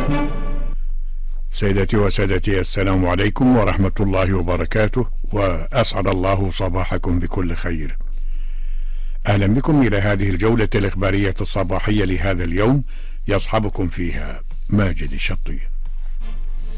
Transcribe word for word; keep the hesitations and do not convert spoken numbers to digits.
سيداتي وسادتي، السلام عليكم ورحمة الله وبركاته، وأسعد الله صباحكم بكل خير. أهلا بكم إلى هذه الجولة الإخبارية الصباحية لهذا اليوم، يصحبكم فيها ماجد الشطية.